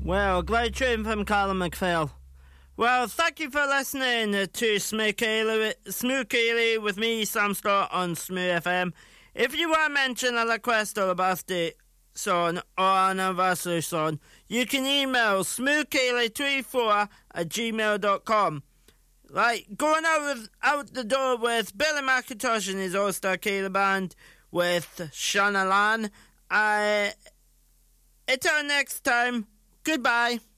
Well, great tune from Callum McPhail. Well, thank you for listening to Smooth Keely with me, Sam Scott, on Smooth FM. If you want to mention a request or a birthday song or an anniversary song, you can email smoothkeely34@gmail.com. Right, going out the door with Billy McIntosh and his All-Star Keely Band with Shana Lan. Until next time, goodbye.